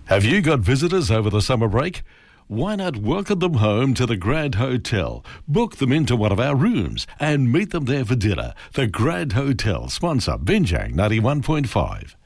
Have you got visitors over the summer break? Why not welcome them home to the Grand Hotel? Book them into one of our rooms and meet them there for dinner. The Grand Hotel, sponsor Binjang 91.5.